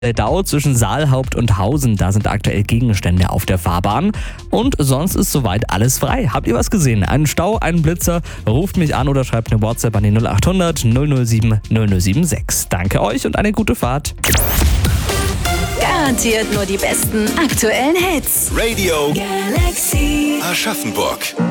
Dau zwischen Saalhaupt und Hausen. Da sind aktuell Gegenstände auf der Fahrbahn. Und sonst ist soweit alles frei. Habt ihr was gesehen? Einen Stau, einen Blitzer? Ruft mich an oder schreibt eine WhatsApp an die 0800 007 0076. Danke euch und eine gute Fahrt. Garantiert nur die besten aktuellen Hits. Radio Galaxy. Aschaffenburg.